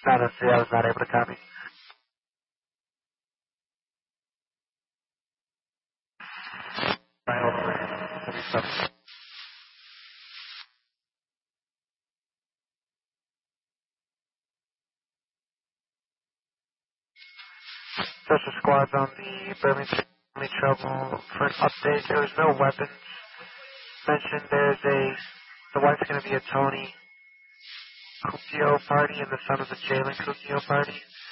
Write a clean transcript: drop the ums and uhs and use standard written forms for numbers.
Honestly, I was not able to copy. Right, hold on. Let me stop. Special squads on the Birmingham trouble for an update. There was no weapons mentioned. The wife's going to be a Tony Cuccio party and the son of the Jalen Cuccio party.